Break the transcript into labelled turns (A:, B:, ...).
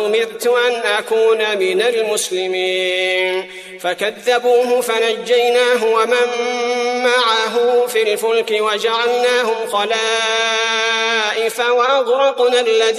A: أمرت أن أكون من المسلمين فكذبوه فنجيناه ومن معه في الفلك وجعلناهم خلائف وأغرقنا الذين